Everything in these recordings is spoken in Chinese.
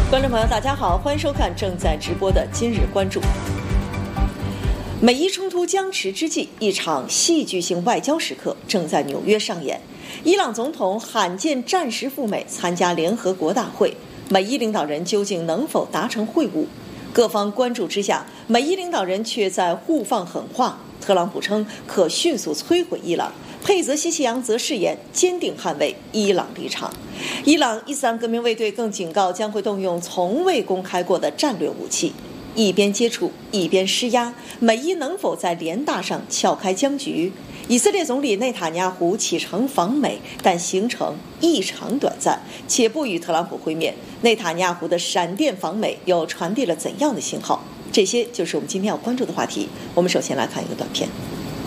观众朋友大家好，欢迎收看正在直播的今日关注。美伊冲突僵持之际，一场戏剧性外交时刻正在纽约上演。伊朗总统罕见暂时赴美参加联合国大会，美伊领导人究竟能否达成会晤？各方关注之下，美伊领导人却在互放狠话。特朗普称可迅速摧毁伊朗，佩泽西奇扬则誓言坚定捍卫伊朗立场。伊朗伊斯兰革命卫队更警告将会动用从未公开过的战略武器。一边接触一边施压，美伊能否在联大上撬开僵局？以色列总理内塔尼亚胡启程访美，但行程异常短暂，且不与特朗普会面。内塔尼亚胡的闪电访美又传递了怎样的信号？这些就是我们今天要关注的话题。我们首先来看一个短片。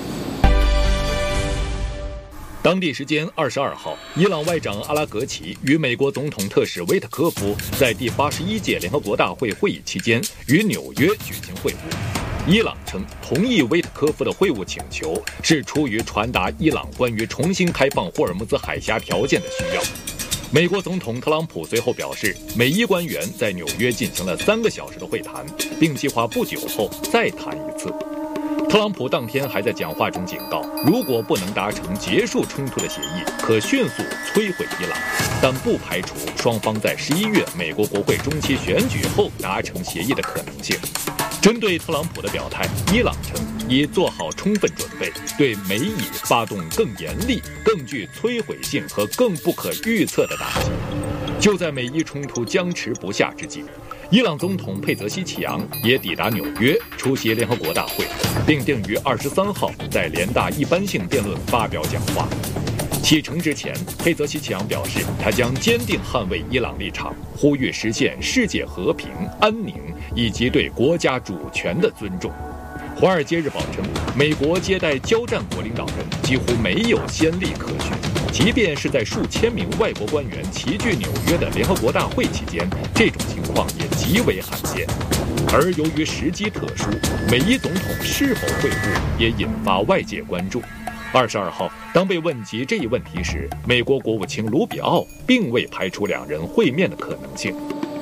当地时间22号，伊朗外长阿拉格齐与美国总统特使维特科夫在第81届联合国大会会议期间于纽约举行会晤。伊朗称同意维特科夫的会晤请求是出于传达伊朗关于重新开放霍尔木兹海峡条件的需要。美国总统特朗普随后表示，美伊官员在纽约进行了3个小时的会谈，并计划不久后再谈一次。特朗普当天还在讲话中警告，如果不能达成结束冲突的协议，可迅速摧毁伊朗，但不排除双方在11月美国国会中期选举后达成协议的可能性。针对特朗普的表态，伊朗称已做好充分准备，对美以发动更严厉、更具摧毁性和更不可预测的打击。就在美伊冲突僵持不下之际，伊朗总统佩泽西奇扬也抵达纽约出席联合国大会，并定于23号在联大一般性辩论发表讲话。启程之前，佩泽西奇扬表示，他将坚定捍卫伊朗立场，呼吁实现世界和平、安宁以及对国家主权的尊重。《华尔街日报》称，美国接待交战国领导人几乎没有先例可循，即便是在数千名外国官员齐聚纽约的联合国大会期间，这种情况也极为罕见。而由于时机特殊，美伊总统是否会晤也引发外界关注。22号，当被问及这一问题时，美国国务卿卢比奥并未排除两人会面的可能性。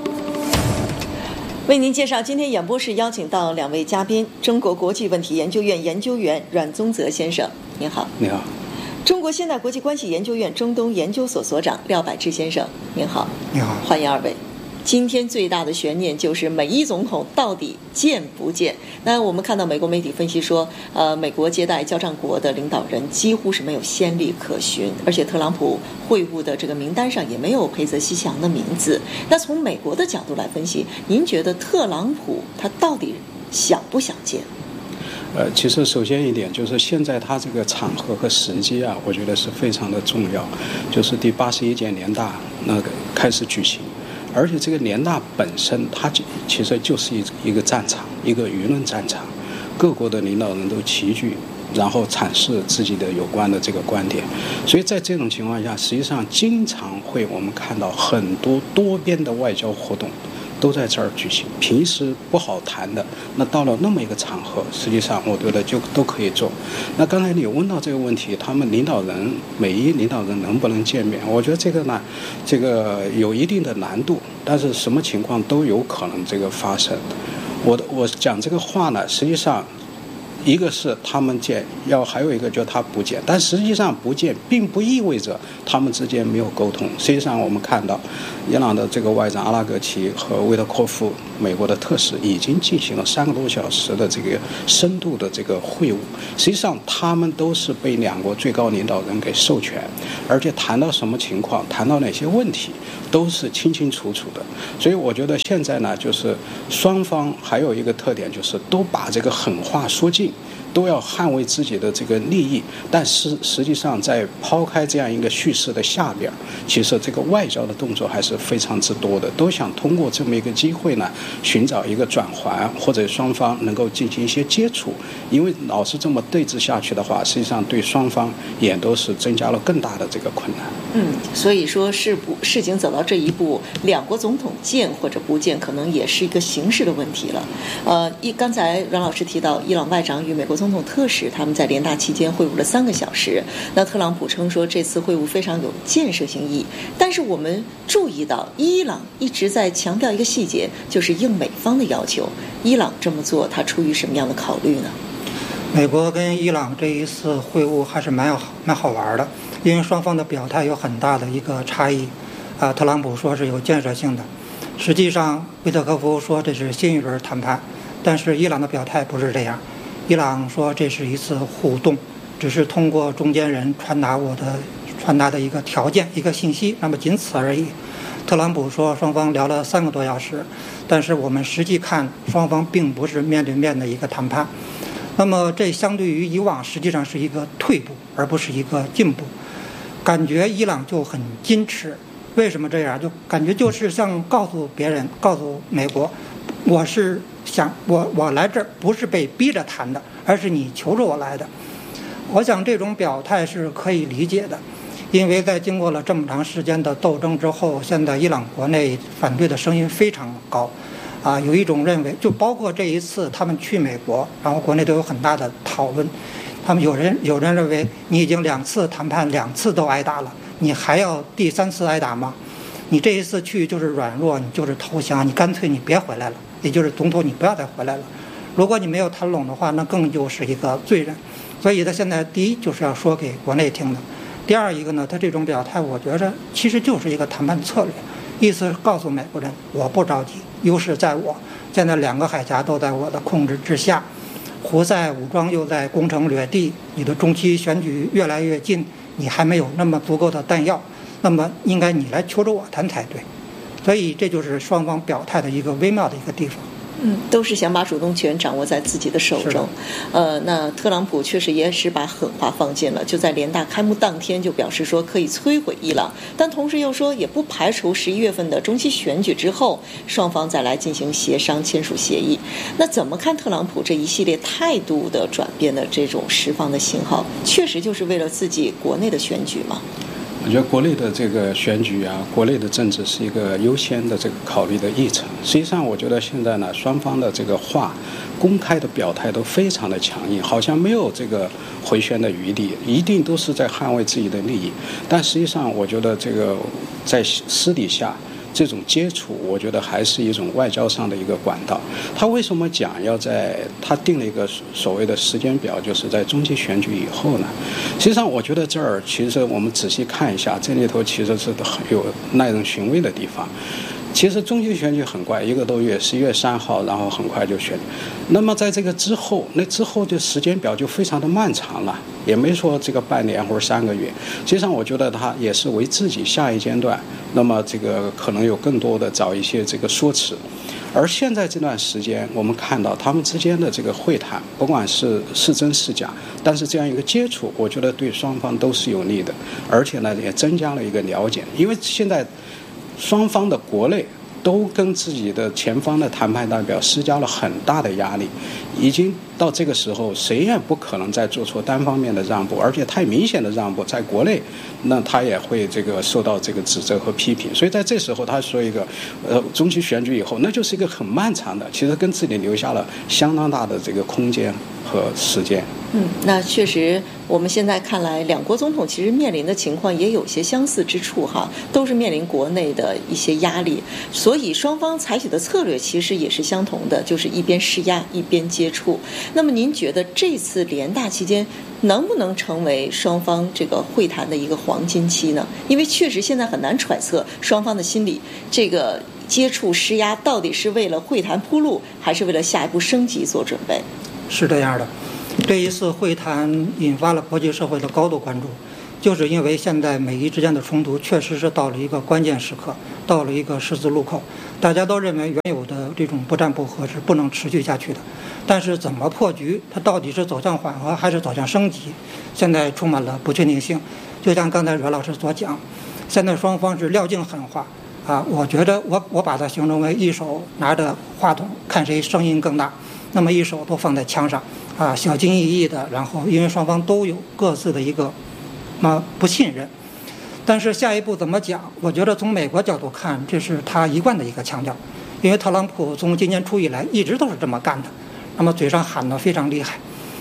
为您介绍今天演播室邀请到2位嘉宾：中国国际问题研究院研究员阮宗泽先生，您好。 你好。 中国现代国际关系研究院中东研究所所长廖百智先生，您好。 你好。 欢迎2位。今天最大的悬念就是美伊总统到底见不见？那我们看到美国媒体分析说，美国接待交战国的领导人几乎是没有先例可循，而且特朗普会晤的这个名单上也没有佩泽西奇扬的名字。那从美国的角度来分析，您觉得特朗普他到底想不想见？ 其实首先一点就是现在他这个场合和时机啊，我觉得是非常的重要，就是第81届联大那个开始举行。而且这个联大本身，它其实就是一个战场，一个舆论战场，各国的领导人都齐聚，然后阐释自己的有关的这个观点。所以在这种情况下，实际上经常会我们看到很多多边的外交活动都在这儿举行，平时不好谈的，那到了那么一个场合，实际上我觉得就都可以做。那刚才你问到这个问题，他们领导人美伊领导人能不能见面？我觉得这个呢，这个有一定的难度，但是什么情况都有可能这个发生。我讲这个话呢，实际上一个是他们见，还有一个就是他不见，但实际上不见并不意味着他们之间没有沟通。实际上我们看到伊朗的这个外长阿拉格齐和维特科夫美国的特使已经进行了3个多小时的这个深度的这个会晤。实际上他们都是被2国最高领导人给授权，而且谈到什么情况，谈到哪些问题都是清清楚楚的。所以我觉得现在呢，就是双方还有一个特点，就是都把这个狠话说尽，都要捍卫自己的这个利益，但是实际上在抛开这样一个叙事的下边，其实这个外交的动作还是非常之多的，都想通过这么一个机会呢，寻找一个转圜，或者双方能够进行一些接触。因为老是这么对峙下去的话，实际上对双方也都是增加了更大的这个困难。 所以说事情走到这一步，2国总统见或者不见，可能也是一个形式的问题了。刚才阮老师提到伊朗外长与美国总统特使他们在联大期间会晤了3个小时。那特朗普称说这次会晤非常有建设性意义，但是我们注意到伊朗一直在强调一个细节，就是应美方的要求。伊朗这么做，他出于什么样的考虑呢？ 美国跟伊朗这一次会晤还是蛮好玩的，因为双方的表态有很大的一个差异。特朗普说是有建设性的，实际上维特科夫说这是新一轮谈判，但是伊朗的表态不是这样。伊朗说这是一次互动，只是通过中间人传达的一个条件、一个信息，那么仅此而已。特朗普说双方聊了3个多小时，但是我们实际看双方并不是面对面的一个谈判。那么这相对于以往实际上是一个退步，而不是一个进步。感觉伊朗就很矜持，为什么这样？就感觉就是像告诉别人，告诉美国，我是想我来这儿不是被逼着谈的，而是你求着我来的。我想这种表态是可以理解的，因为在经过了这么长时间的斗争之后，现在伊朗国内反对的声音非常高。有一种认为，就包括这一次他们去美国，然后国内都有很大的讨论。他们有人认为你已经2次谈判2次都挨打了，你还要第3次挨打吗？你这一次去就是软弱，你就是投降，你干脆你别回来了，也就是总统你不要再回来了。如果你没有谈拢的话，那更就是一个罪人。所以他现在第一就是要说给国内听的，第二一个呢，他这种表态我觉着其实就是一个谈判策略，意思告诉美国人我不着急，优势在我，现在2个海峡都在我的控制之下，胡塞武装又在攻城掠地，你的中期选举越来越近，你还没有那么足够的弹药，那么应该你来求着我谈才对。所以这就是双方表态的一个微妙的一个地方。 都是想把主动权掌握在自己的手中。那特朗普确实也是把狠话放尽了，就在联大开幕当天就表示说可以摧毁伊朗，但同时又说也不排除11月份的中期选举之后，双方再来进行协商签署协议。那怎么看特朗普这一系列态度的转变的这种释放的信号，确实就是为了自己国内的选举吗？ 我觉得国内的这个选举啊，国内的政治是一个优先的这个考虑的议程。实际上，我觉得现在呢，双方的这个话，公开的表态都非常的强硬，好像没有这个回旋的余地，一定都是在捍卫自己的利益。但实际上，我觉得这个在私底下这种接触，我觉得还是一种外交上的一个管道。他为什么讲要在他定了一个所谓的时间表，就是在中期选举以后呢？实际上，我觉得这儿其实我们仔细看一下，这里头其实是很有耐人寻味的地方。其实中期选举很快，1个多月，11月3号，然后很快就选。那么在这个之后，那之后的时间表就非常的漫长了，也没说这个半年或者3个月。实际上，我觉得他也是为自己下一阶段，那么这个可能有更多的找一些这个说辞。而现在这段时间，我们看到他们之间的这个会谈，不管是真是假，但是这样一个接触，我觉得对双方都是有利的，而且呢，也增加了一个了解。因为现在双方的国内都跟自己的前方的谈判代表施加了很大的压力，已经到这个时候，谁也不可能再做出单方面的让步，而且太明显的让步，在国内，那他也会这个受到这个指责和批评。所以在这时候，他说一个中期选举以后，那就是一个很漫长的，其实跟自己留下了相当大的这个空间和时间。 那确实，我们现在看来，两国总统其实面临的情况也有些相似之处哈，都是面临国内的一些压力，所以双方采取的策略其实也是相同的，就是一边施压一边接触。那么您觉得这次联大期间能不能成为双方这个会谈的一个黄金期呢？因为确实现在很难揣测双方的心理，这个接触施压到底是为了会谈铺路，还是为了下一步升级做准备？ 是这样的，这一次会谈引发了国际社会的高度关注，就是因为现在美伊之间的冲突确实是到了一个关键时刻，到了一个十字路口，大家都认为原有的这种不战不和是不能持续下去的，但是怎么破局，它到底是走向缓和还是走向升级，现在充满了不确定性。就像刚才阮老师所讲，现在双方是撂尽狠话我觉得我把它形容为一手拿着话筒看谁声音更大，那么一手都放在枪上小心翼翼的，然后因为双方都有各自的一个不信任。但是下一步怎么讲，我觉得从美国角度看，这是他一贯的一个强调，因为特朗普从今年初以来一直都是这么干的，那么嘴上喊得非常厉害，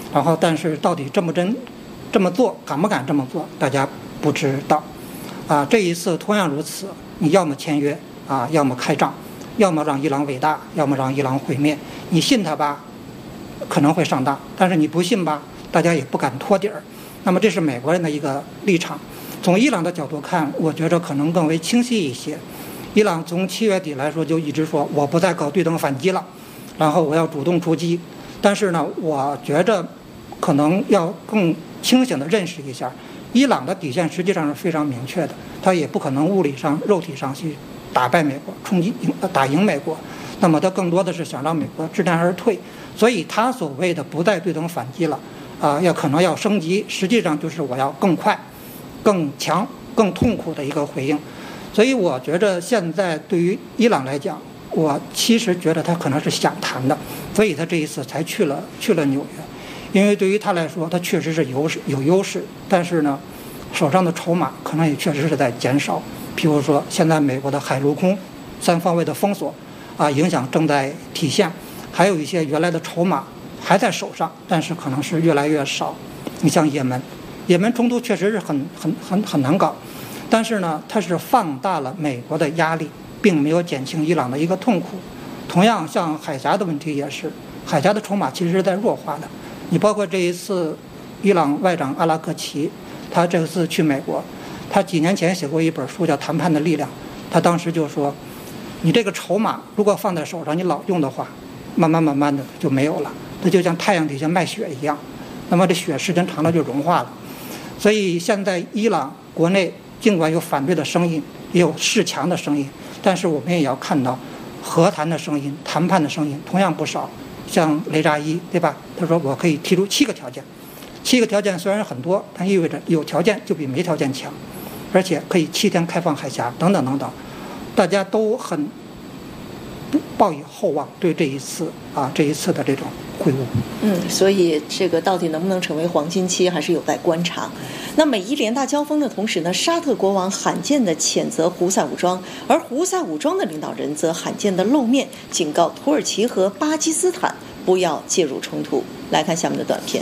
然后但是到底这么做敢不敢这么做，大家不知道。这一次同样如此，你要么签约要么开仗，要么让伊朗伟大，要么让伊朗毁灭。你信他吧，可能会上当；但是你不信吧，大家也不敢托底儿。那么这是美国人的一个立场。从伊朗的角度看，我觉着可能更为清晰一些。伊朗从7月底来说就一直说我不再搞对等反击了，然后我要主动出击。但是呢，我觉着可能要更清醒地认识一下，伊朗的底线实际上是非常明确的，他也不可能物理上肉体上去打败美国，打赢美国。那么他更多的是想让美国知难而退，所以他所谓的不再对等反击了可能要升级，实际上就是我要更快更强更痛苦的一个回应。所以我觉着现在对于伊朗来讲，我其实觉得他可能是想谈的，所以他这一次才去了纽约。因为对于他来说，他确实是有优势，但是呢，手上的筹码可能也确实是在减少。譬如说，现在美国的海陆空3方位的封锁影响正在体现，还有一些原来的筹码还在手上，但是可能是越来越少。你像也门冲突确实是很难搞，但是呢，它是放大了美国的压力，并没有减轻伊朗的一个痛苦。同样，像海峡的问题也是，海峡的筹码其实是在弱化的。你包括这一次伊朗外长阿拉格齐，他这次去美国，他几年前写过一本书叫《谈判的力量》，他当时就说，你这个筹码如果放在手上，你老用的话，慢慢的就没有了，它就像太阳底下卖雪一样，那么这雪时间长了就融化了。所以现在伊朗国内尽管有反对的声音，也有示强的声音，但是我们也要看到和谈的声音、谈判的声音同样不少。像雷扎伊，对吧？他说我可以提出7个条件，7个条件虽然很多，但意味着有条件就比没条件强，而且可以7天开放海峡等等，大家都很抱以厚望对这一次的这种会晤。 所以这个到底能不能成为黄金期，还是有待观察。那美伊联大交锋的同时呢，沙特国王罕见地谴责胡塞武装，而胡塞武装的领导人则罕见地露面，警告土耳其和巴基斯坦不要介入冲突。来看下面的短片。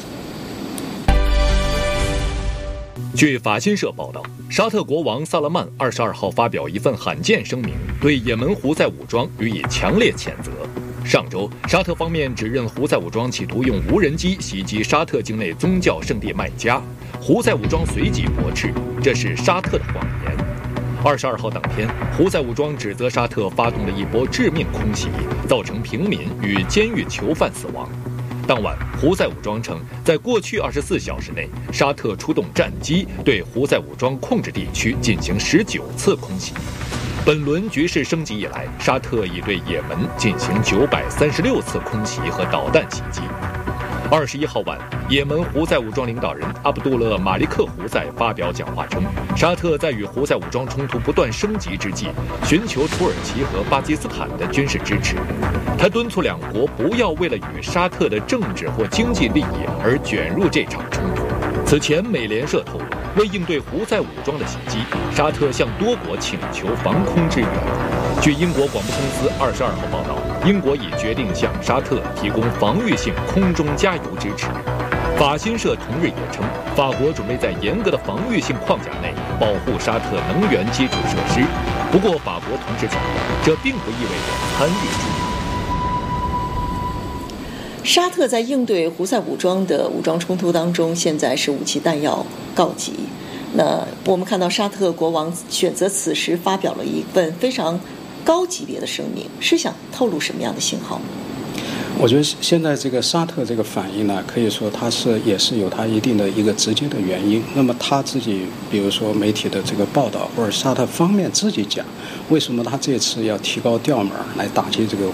据法新社报道，沙特国王萨勒曼22号发表一份罕见声明，对也门胡塞武装予以强烈谴责。上周，沙特方面指认胡塞武装企图用无人机袭击沙特境内宗教圣地麦加，胡塞武装随即驳斥，这是沙特的谎言。22号当天，胡塞武装指责沙特发动了一波致命空袭，造成平民与监狱囚犯死亡。当晚，胡塞武装称，在过去24小时内，沙特出动战机对胡塞武装控制地区进行19次空袭。本轮局势升级以来，沙特已对也门进行936次空袭和导弹袭击。21号晚，也门胡塞武装领导人阿卜杜勒·马利克胡塞发表讲话称，沙特在与胡塞武装冲突不断升级之际，寻求土耳其和巴基斯坦的军事支持。他敦促两国不要为了与沙特的政治或经济利益而卷入这场冲突。此前，美联社透露，为应对胡塞武装的袭击，沙特向多国请求防空支援。据英国广播公司22号报道，英国已决定向沙特提供防御性空中加油支持。法新社同日也称，法国准备在严格的防御性框架内保护沙特能源基础设施。不过，法国同时强调，这并不意味着参与驻军。 沙特在应对胡塞武装的武装冲突当中，现在是武器弹药告急。那我们看到沙特国王选择此时发表了一份非常高级别的声明，是想透露什么样的信号？ 我觉得现在这个沙特这个反应呢，可以说它也是有它一定的一个直接的原因。那么他自己，比如说媒体的这个报道，或者沙特方面自己讲，为什么他这次要提高调门来打击这个